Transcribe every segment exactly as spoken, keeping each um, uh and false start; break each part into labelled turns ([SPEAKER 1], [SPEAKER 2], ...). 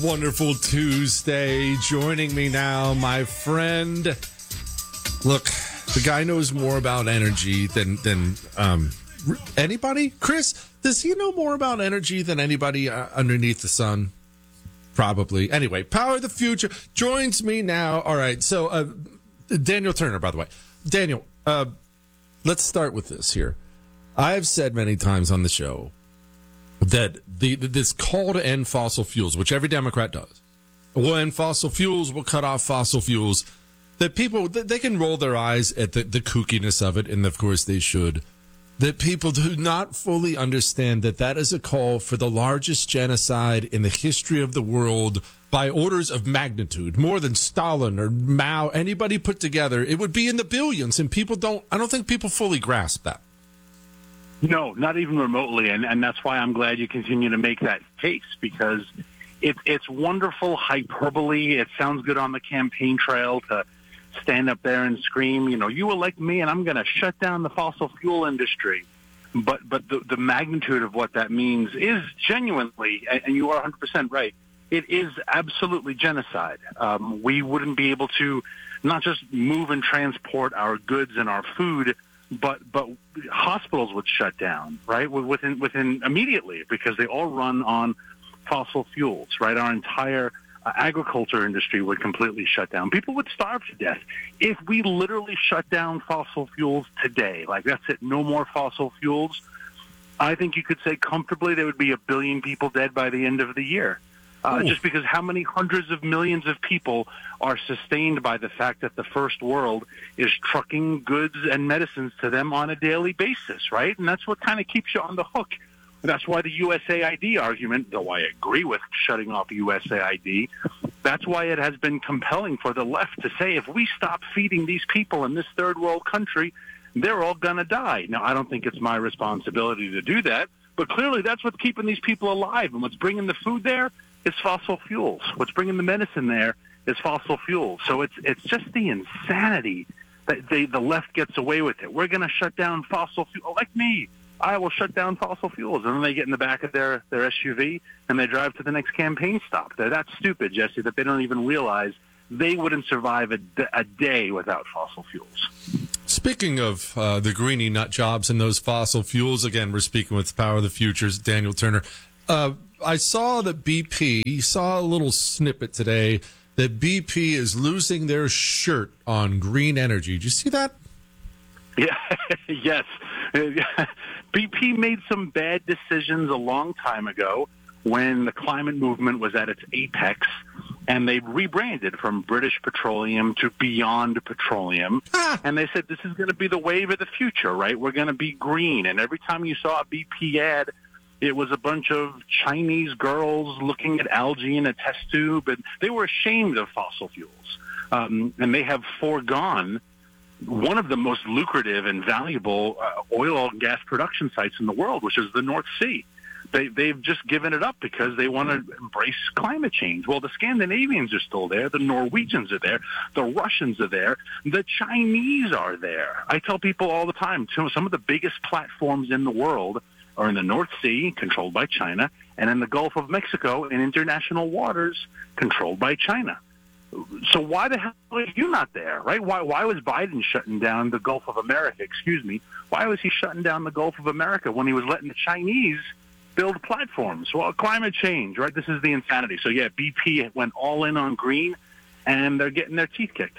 [SPEAKER 1] Wonderful Tuesday. Joining me now, my friend. Look, the guy knows more about energy than than um, anybody. Chris, does he know more about energy than anybody uh, underneath the sun? Probably. Anyway, Power of the Future joins me now. All right. So, uh, Daniel Turner, by the way. Daniel, uh, let's start with this here. I have said many times on the show that the this call to end fossil fuels, which every Democrat does, will end fossil fuels, will cut off fossil fuels, that people, they can roll their eyes at the, the kookiness of it, and of course they should, that people do not fully understand that that is a call for the largest genocide in the history of the world by orders of magnitude, more than Stalin or Mao, anybody put together. It would be in the billions, and people don't, I don't think people fully grasp that.
[SPEAKER 2] No, not even remotely, and, and that's why I'm glad you continue to make that case, because it, it's wonderful hyperbole. It sounds good on the campaign trail to stand up there and scream, you know, you elect me and I'm going to shut down the fossil fuel industry. But but the, the magnitude of what that means is genuinely, and you are one hundred percent right, it is absolutely genocide. Um, we wouldn't be able to not just move and transport our goods and our food, but but hospitals would shut down, right, within within immediately, because they all run on fossil fuels, right? Our entire uh, agriculture industry would completely shut down. People would starve to death if we literally shut down fossil fuels today. Like, that's it, no more fossil fuels. I think you could say comfortably there would be a billion people dead by the end of the year. Uh, just because how many hundreds of millions of people are sustained by the fact that the first world is trucking goods and medicines to them on a daily basis, right? And that's what kind of keeps you on the hook. That's why the U S A I D argument, though I agree with shutting off U S A I D, that's why it has been compelling for the left to say, if we stop feeding these people in this third world country, they're all going to die. Now, I don't think it's my responsibility to do that, but clearly that's what's keeping these people alive. And what's bringing the food there is fossil fuels. What's bringing the medicine there is fossil fuels. So it's it's just the insanity that they, the left gets away with it. We're going to shut down fossil fuels. Like me, I will shut down fossil fuels. And then they get in the back of their, their S U V and they drive to the next campaign stop. They're that stupid, Jesse, that they don't even realize they wouldn't survive a, a day without fossil fuels.
[SPEAKER 1] Speaking of uh, the greeny nut jobs and those fossil fuels, again, we're speaking with Power of the Future's Daniel Turner. Uh, I saw that B P, saw a little snippet today that B P is losing their shirt on green energy. Did you see that?
[SPEAKER 2] Yeah, yes. B P made some bad decisions a long time ago when the climate movement was at its apex, and they rebranded from British Petroleum to Beyond Petroleum. Ah. And they said, this is going to be the wave of the future, right? We're going to be green. And every time you saw a B P ad, it was a bunch of Chinese girls looking at algae in a test tube, and they were ashamed of fossil fuels. Um, and they have foregone one of the most lucrative and valuable uh, oil and gas production sites in the world, which is the North Sea. They, they've just given it up because they want to embrace climate change. Well, the Scandinavians are still there. The Norwegians are there. The Russians are there. The Chinese are there. I tell people all the time, some of the biggest platforms in the world are in the North Sea, controlled by China, and in the Gulf of Mexico, in international waters, controlled by China. So why the hell are you not there, right? Why why was Biden shutting down the Gulf of America, excuse me? Why was he shutting down the Gulf of America when he was letting the Chinese build platforms? Well, climate change, right? This is the insanity. So, yeah, B P went all in on green, and they're getting their teeth kicked.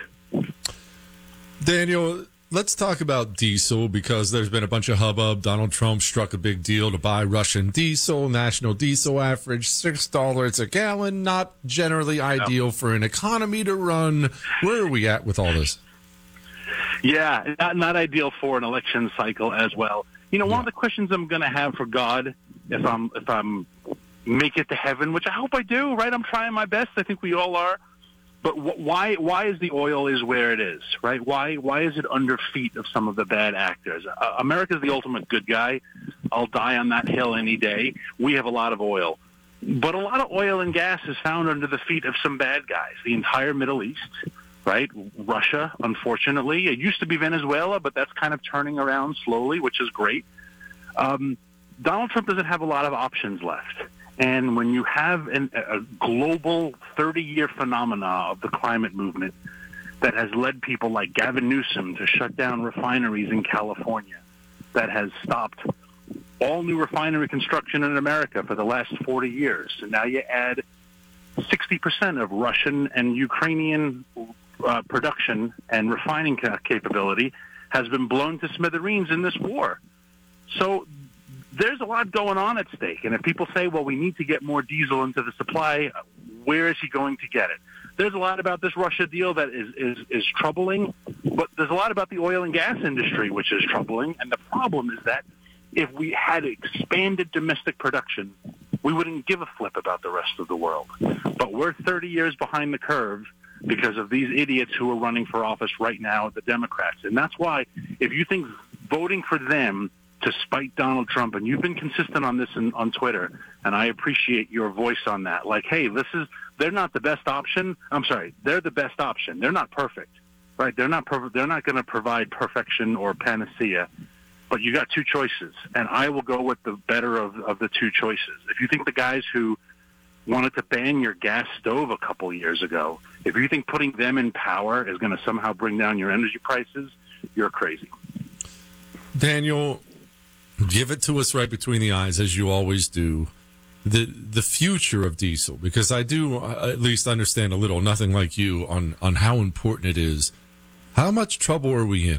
[SPEAKER 1] Daniel, let's talk about diesel, because there's been a bunch of hubbub. Donald Trump struck a big deal to buy Russian diesel. National diesel average six dollars a gallon. Not generally ideal for an economy to run. Where are we at with all this?
[SPEAKER 2] Yeah, not, not ideal for an election cycle as well. You know, one
[SPEAKER 1] yeah.
[SPEAKER 2] of the questions I'm going to have for God, if I'm if I'm make it to heaven, which I hope I do, right? I'm trying my best. I think we all are. But wh- why why is the oil is where it is, right? Why why is it under feet of some of the bad actors? Uh, America's the ultimate good guy. I'll die on that hill any day. We have a lot of oil. But a lot of oil and gas is found under the feet of some bad guys. The entire Middle East, right? Russia, unfortunately. It used to be Venezuela, but that's kind of turning around slowly, which is great. Um, Donald Trump doesn't have a lot of options left. And when you have an, a global thirty-year phenomena of the climate movement that has led people like Gavin Newsom to shut down refineries in California, that has stopped all new refinery construction in America for the last forty years, and now you add sixty percent of Russian and Ukrainian uh, production and refining ca- capability has been blown to smithereens in this war. So there's a lot going on at stake. And if people say, well, we need to get more diesel into the supply, where is he going to get it? There's a lot about this Russia deal that is, is, is troubling, but there's a lot about the oil and gas industry which is troubling. And the problem is that if we had expanded domestic production, we wouldn't give a flip about the rest of the world. But we're thirty years behind the curve because of these idiots who are running for office right now, the Democrats. And that's why if you think voting for them to spite Donald Trump, and you've been consistent on this in, on Twitter, and I appreciate your voice on that. Like, hey, this is, they're not the best option. I'm sorry, they're the best option. They're not perfect, right? They're not perfect. They're not going to provide perfection or panacea, but you got two choices, and I will go with the better of, of the two choices. If you think the guys who wanted to ban your gas stove a couple of years ago, if you think putting them in power is going to somehow bring down your energy prices, you're crazy.
[SPEAKER 1] Daniel, give it to us right between the eyes, as you always do, the the future of diesel, because I do uh, at least understand a little, nothing like you, on, on how important it is. How much trouble are we in?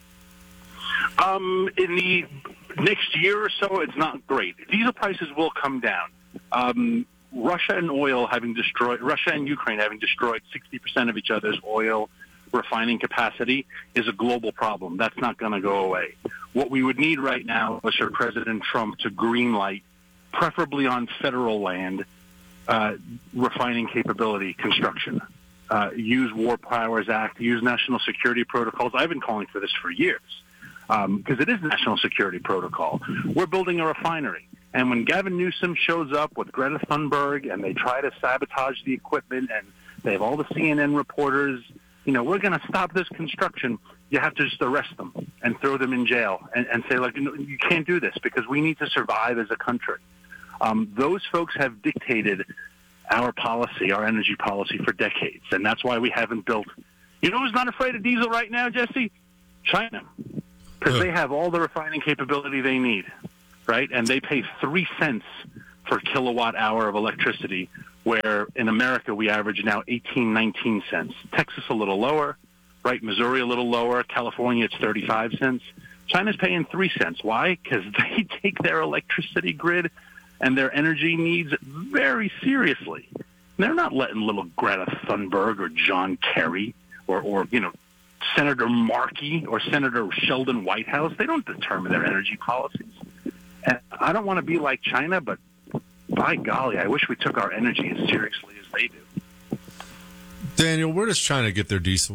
[SPEAKER 2] Um, in the next year or so, it's not great. Diesel prices will come down. Um, Russia and oil having destroyed, Russia and Ukraine having destroyed sixty percent of each other's oil refining capacity is a global problem. That's not going to go away. What we would need right now is for President Trump to greenlight, preferably on federal land, uh, refining capability construction. Uh, use War Powers Act, use national security protocols. I've been calling for this for years because um, it is national security protocol. We're building a refinery. And when Gavin Newsom shows up with Greta Thunberg and they try to sabotage the equipment and they have all the C N N reporters, you know, we're going to stop this construction. You have to just arrest them and throw them in jail and, and say, like, you, you can't do this because we need to survive as a country. Um, those folks have dictated our policy, our energy policy for decades, and that's why we haven't built. You know who's not afraid of diesel right now, Jesse? China, because they have all the refining capability they need, right? And they pay three cents per kilowatt hour of electricity, where in America we average now eighteen, nineteen cents. Texas a little lower, right? Missouri a little lower. California, it's thirty-five cents. China's paying three cents. Why? Because they take their electricity grid and their energy needs very seriously. They're not letting little Greta Thunberg or John Kerry or, or you know, Senator Markey or Senator Sheldon Whitehouse. They don't determine their energy policies. And I don't want to be like China, but by golly, I wish we took our energy as seriously as they do.
[SPEAKER 1] Daniel, where does China get their diesel?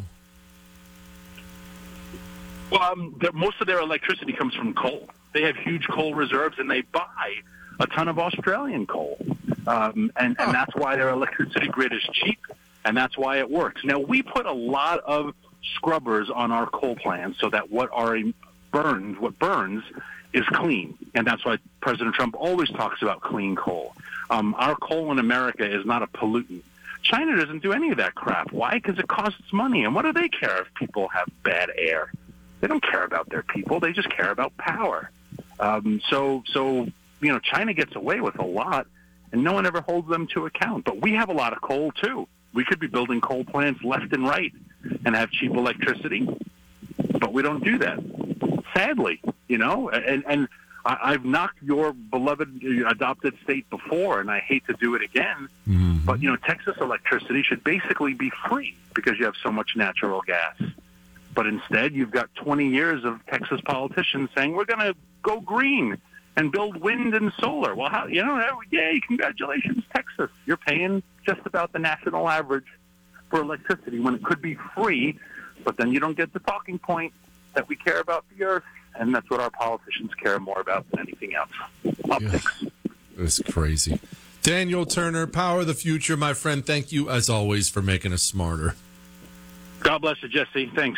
[SPEAKER 2] Well, um, most of their electricity comes from coal. They have huge coal reserves, and they buy a ton of Australian coal. Um, and, and that's why their electricity grid is cheap, and that's why it works. Now, we put a lot of scrubbers on our coal plants so that what are burns, what burns is clean. And that's why President Trump always talks about clean coal. Um, our coal in America is not a pollutant. China doesn't do any of that crap. Why? Because it costs money. And what do they care if people have bad air? They don't care about their people. They just care about power. Um, so, so you know, China gets away with a lot, and no one ever holds them to account. But we have a lot of coal, too. We could be building coal plants left and right and have cheap electricity, but we don't do that, sadly, you know. And, and I've knocked your beloved adopted state before, and I hate to do it again, mm-hmm. but, you know, Texas electricity should basically be free because you have so much natural gas. But instead, you've got twenty years of Texas politicians saying, we're going to go green and build wind and solar. Well, how, you know, yay, congratulations, Texas. You're paying just about the national average for electricity when it could be free, but then you don't get the talking point that we care about the earth, and that's what our politicians care more about than anything else. Optics.
[SPEAKER 1] Yeah, it's crazy. Daniel Turner, Power of the Future, my friend, thank you, as always, for making us smarter.
[SPEAKER 2] God bless you, Jesse. Thanks.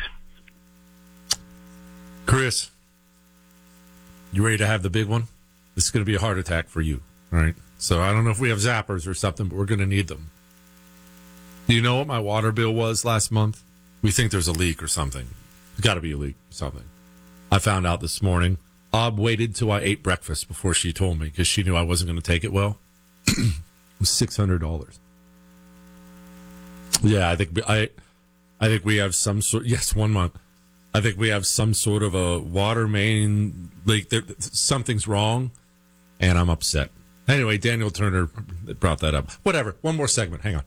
[SPEAKER 1] Chris, you ready to have the big one? This is going to be a heart attack for you, all right? So I don't know if we have zappers or something, but we're going to need them. Do you know what my water bill was last month? We think there's a leak or something. There's got to be a leak or something. I found out this morning. Ob waited till I ate breakfast before she told me because she knew I wasn't going to take it well. It was six hundred dollars. Yeah, I think we, I, I think we have some sort. Yes, one month. I think we have some sort of a water main leak. There, something's wrong, and I'm upset. Anyway, Daniel Turner brought that up. Whatever. One more segment. Hang on.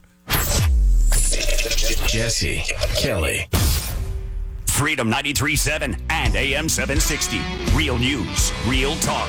[SPEAKER 3] Jesse Kelly. Freedom ninety-three point seven and A M seven sixty. Real news, real talk.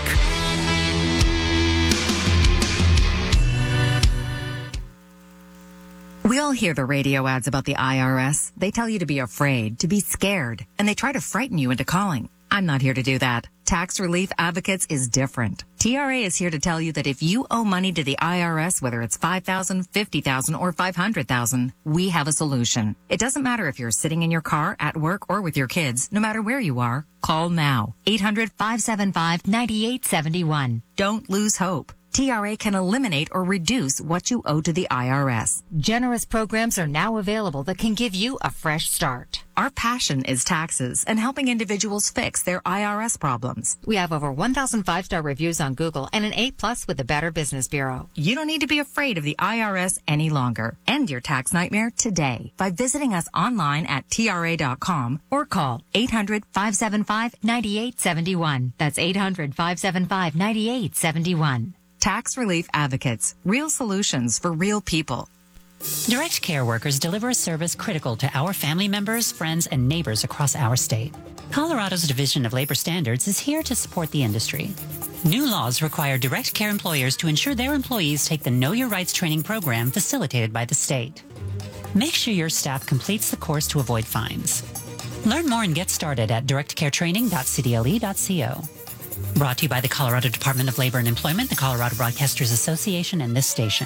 [SPEAKER 4] We all hear the radio ads about the I R S. They tell you to be afraid, to be scared, and they try to frighten you into calling. I'm not here to do that. Tax Relief Advocates is different. T R A is here to tell you that if you owe money to the I R S, whether it's five thousand dollars, fifty thousand dollars, or five hundred thousand dollars, we have a solution. It doesn't matter if you're sitting in your car, at work, or with your kids. No matter where you are, call now. eight hundred, five seven five, nine eight seven one. Don't lose hope. T R A can eliminate or reduce what you owe to the I R S.
[SPEAKER 5] Generous programs are now available that can give you a fresh start.
[SPEAKER 4] Our passion is taxes and helping individuals fix their I R S problems.
[SPEAKER 5] We have over one thousand five-star reviews on Google and an A plus with the Better Business Bureau.
[SPEAKER 4] You don't need to be afraid of the I R S any longer. End your tax nightmare today by visiting us online at T R A dot com or call eight hundred, five seven five, nine eight seven one. That's eight hundred, five seven five, nine eight seven one. Tax Relief Advocates. Real solutions for real people.
[SPEAKER 6] Direct Care workers deliver a service critical to our family members, friends, and neighbors across our state. Colorado's Division of Labor Standards is here to support the industry. New laws require Direct Care employers to ensure their employees take the Know Your Rights training program facilitated by the state. Make sure your staff completes the course to avoid fines. Learn more and get started at direct care training dot c d l e dot co. Brought to you by the Colorado Department of Labor and Employment, the Colorado Broadcasters Association, and this station.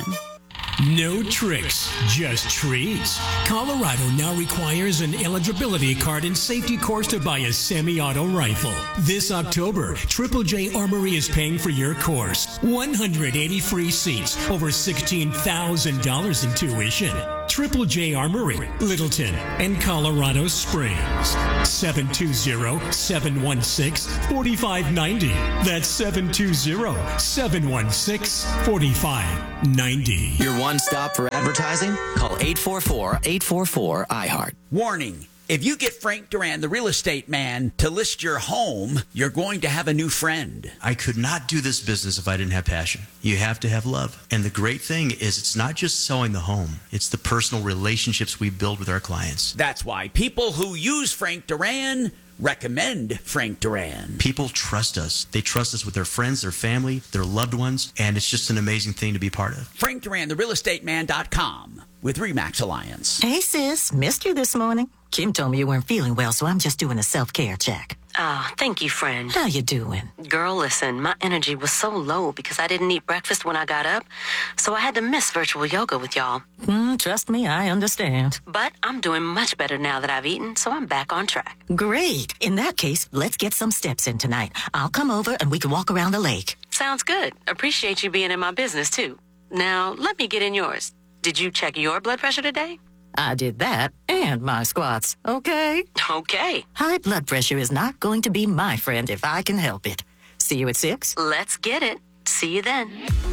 [SPEAKER 7] No tricks, just treats. Colorado now requires an eligibility card and safety course to buy a semi-auto rifle. This October, Triple J Armory is paying for your course. one hundred eighty free seats, over sixteen thousand dollars in tuition. Triple J Armory, Littleton, and Colorado Springs. seven two zero, seven one six, four five nine zero. That's seven two zero, seven one six, four five nine zero.
[SPEAKER 8] Your one stop for advertising? Call eight four four, eight four four, I heart.
[SPEAKER 9] Warning. If you get Frank Duran, the real estate man, to list your home, you're going to have a new friend.
[SPEAKER 10] I could not do this business if I didn't have passion. You have to have love. And the great thing is it's not just selling the home. It's the personal relationships we build with our clients.
[SPEAKER 9] That's why people who use Frank Duran recommend Frank Duran.
[SPEAKER 10] People trust us. They trust us with their friends, their family, their loved ones, and it's just an amazing thing to be part of.
[SPEAKER 9] Frank Duran, the real estate man dot com with Remax Alliance.
[SPEAKER 11] Hey, sis. Missed you this morning. Kim told me you weren't feeling well, so I'm just doing a self-care check.
[SPEAKER 12] Ah, oh, thank you, friend.
[SPEAKER 11] How you doing?
[SPEAKER 12] Girl, listen, my energy was so low because I didn't eat breakfast when I got up, so I had to miss virtual yoga with y'all.
[SPEAKER 11] Mm, trust me, I understand.
[SPEAKER 12] But I'm doing much better now that I've eaten, so I'm back on track.
[SPEAKER 11] Great. In that case, let's get some steps in tonight. I'll come over and we can walk around the lake.
[SPEAKER 12] Sounds good. Appreciate you being in my business, too. Now, let me get in yours. Did you check your blood pressure today?
[SPEAKER 11] I did that and my squats, okay?
[SPEAKER 12] Okay.
[SPEAKER 11] High blood pressure is not going to be my friend if I can help it. See you at six?
[SPEAKER 12] Let's get it. See you then.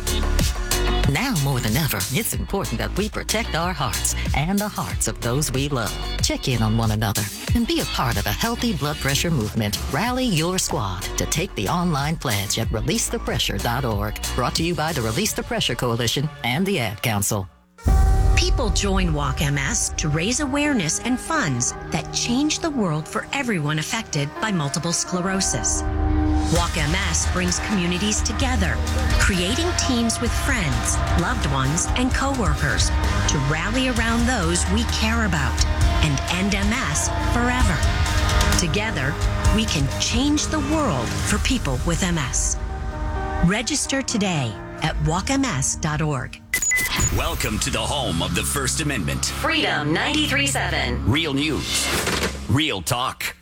[SPEAKER 11] Now more than ever, it's important that we protect our hearts and the hearts of those we love. Check in on one another and be a part of a healthy blood pressure movement. Rally your squad to take the online pledge at release the pressure dot org. Brought to you by the Release the Pressure Coalition and the Ad Council.
[SPEAKER 13] People join Walk M S to raise awareness and funds that change the world for everyone affected by multiple sclerosis. Walk M S brings communities together, creating teams with friends, loved ones, and coworkers to rally around those we care about and end M S forever. Together, we can change the world for people with M S. Register today at walk m s dot org.
[SPEAKER 3] Welcome to the home of the First Amendment.
[SPEAKER 12] Freedom ninety-three point seven.
[SPEAKER 3] Real news, real talk.